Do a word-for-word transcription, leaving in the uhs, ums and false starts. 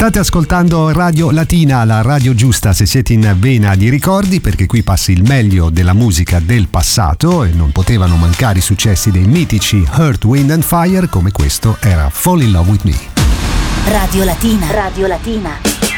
State ascoltando Radio Latina, la radio giusta se siete in vena di ricordi, perché qui passa il meglio della musica del passato e non potevano mancare i successi dei mitici Earth, Wind and Fire, come questo era Fall in Love with Me. Radio Latina. Radio Latina.